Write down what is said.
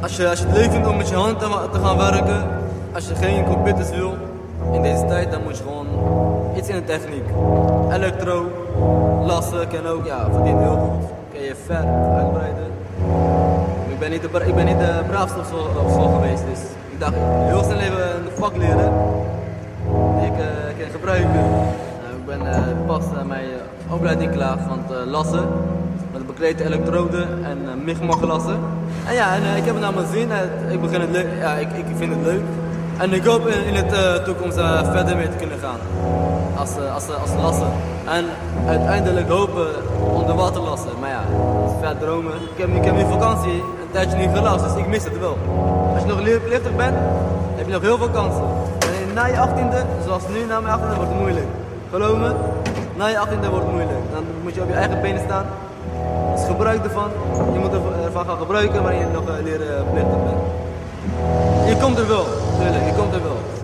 als je het leuk vindt om met je hand te gaan werken, als je geen computers wil in deze tijd, dan moet je gewoon iets in de techniek. Elektro, lassen kan ook, ja, verdient heel goed. Kan je ver uitbreiden. Ik ben niet de braafste op school geweest, dus ik dacht heel snel even een vak leren die ik kan gebruiken. Ik ben pas mijn opleiding klaar van het lassen. Met beklede elektroden en migmaglassen. En ja, ik heb het naar mijn zin. Ik begin het leuk. Ja, ik vind het leuk. En ik hoop in de toekomst verder mee te kunnen gaan. Als lassen. En uiteindelijk hopen onder water lassen. Maar ja, dat is ver dromen. Ik heb nu vakantie een tijdje niet gelast, dus ik mis het wel. Als je nog leerplichtig bent, heb je nog heel veel kansen. En na je 18e, zoals nu, na mijn 18e wordt het moeilijk. Geloof me, na je 18e wordt het moeilijk. Dan moet je op je eigen benen staan. Dus gebruik ervan. Je moet ervan gaan gebruiken wanneer je nog leerplichtig bent. Je komt er wel, tuurlijk, je komt er wel.